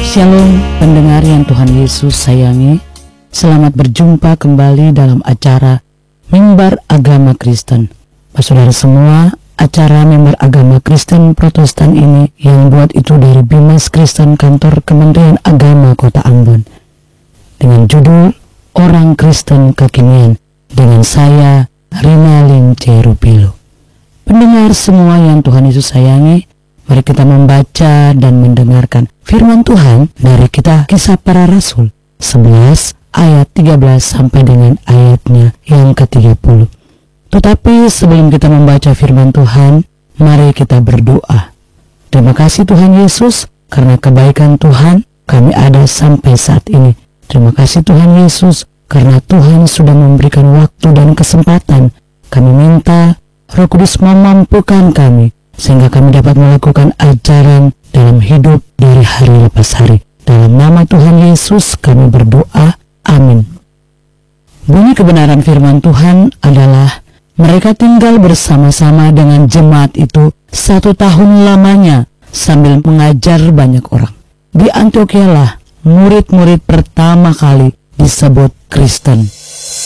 Shalom pendengar yang Tuhan Yesus sayangi. Selamat berjumpa kembali dalam acara Mimbar Agama Kristen. Saudara semua, acara Mimbar Agama Kristen Protestan ini yang buat itu dari Bimas Kristen Kantor Kementerian Agama Kota Ambon, dengan judul Orang Kristen Kekinian, dengan saya Rina Lim C. Rupilo. Pendengar semua yang Tuhan Yesus sayangi, mari kita membaca dan mendengarkan firman Tuhan dari kita Kisah Para Rasul 11 ayat 13 sampai dengan ayatnya yang ke-30. Tetapi sebelum kita membaca firman Tuhan, mari kita berdoa. Terima kasih Tuhan Yesus, karena kebaikan Tuhan kami ada sampai saat ini. Terima kasih Tuhan Yesus, karena Tuhan sudah memberikan waktu dan kesempatan. Kami minta Roh Kudus memampukan kami, sehingga kami dapat melakukan ajaran dalam hidup dari hari lepas hari. Dalam nama Tuhan Yesus kami berdoa, amin. Bunyi kebenaran firman Tuhan adalah, mereka tinggal bersama-sama dengan jemaat itu 1 tahun lamanya sambil mengajar banyak orang. Di Antiokhia lah murid-murid pertama kali disebut Kristen.